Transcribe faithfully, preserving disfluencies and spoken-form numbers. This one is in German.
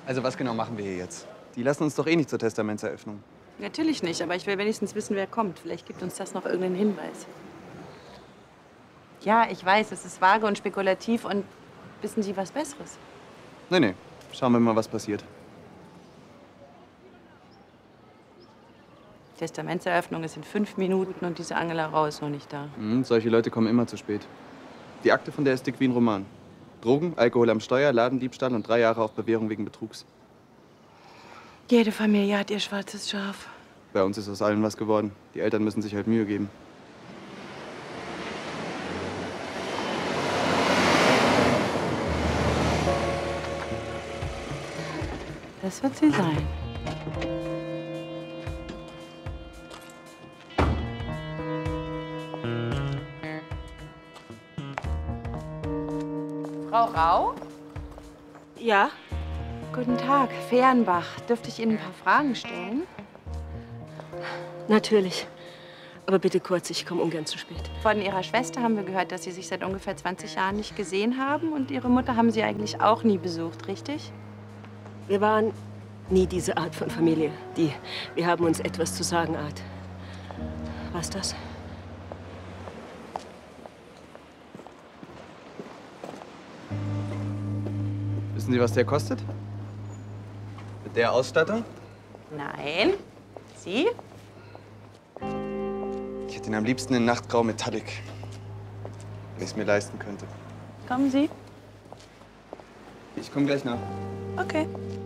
Also was genau machen wir hier jetzt? Die lassen uns doch eh nicht zur Testamentseröffnung. Natürlich nicht, aber ich will wenigstens wissen, wer kommt. Vielleicht gibt uns das noch irgendeinen Hinweis. Ja, ich weiß, es ist vage und spekulativ und wissen Sie was Besseres? Nee, nee. Schauen wir mal, was passiert. Testamentseröffnung ist in fünf Minuten und diese Angela Rau ist noch nicht da. Mhm, solche Leute kommen immer zu spät. Die Akte von der ist dick wie ein Roman. Drogen, Alkohol am Steuer, Ladendiebstahl und drei Jahre auf Bewährung wegen Betrugs. Jede Familie hat ihr schwarzes Schaf. Bei uns ist aus allem was geworden. Die Eltern müssen sich halt Mühe geben. Das wird sie sein. Frau Rau? Ja? Guten Tag, Fehrenbach. Dürfte ich Ihnen ein paar Fragen stellen? Natürlich. Aber bitte kurz, ich komme ungern zu spät. Von Ihrer Schwester haben wir gehört, dass Sie sich seit ungefähr zwanzig Jahren nicht gesehen haben. Und Ihre Mutter haben Sie eigentlich auch nie besucht, richtig? Wir waren nie diese Art von Familie. Die, wir haben uns etwas zu sagen, Art. Was das? Wissen Sie, was der kostet? Mit der Ausstattung? Nein. Sie? Ich hätte ihn am liebsten in Nachtgrau Metallic, wenn ich es mir leisten könnte. Kommen Sie? Ich komme gleich nach. Okay.